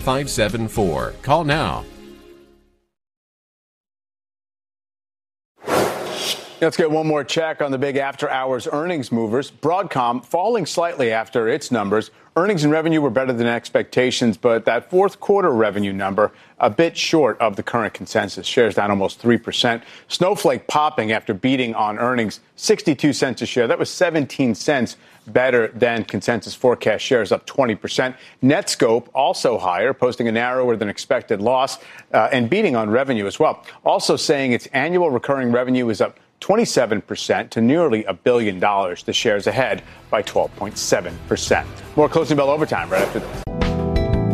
9574. Call now. Let's get one more check on the big after-hours earnings movers. Broadcom falling slightly after its numbers. Earnings and revenue were better than expectations, but that fourth quarter revenue number a bit short of the current consensus. Shares down almost 3%. Snowflake popping after beating on earnings, 62 cents a share. That was 17 cents better than consensus forecast. Shares up 20%. Netscope also higher, posting a narrower than expected loss and beating on revenue as well. Also saying its annual recurring revenue is up 27% to nearly $1 billion. The shares ahead by 12.7%. More Closing Bell Overtime right after this.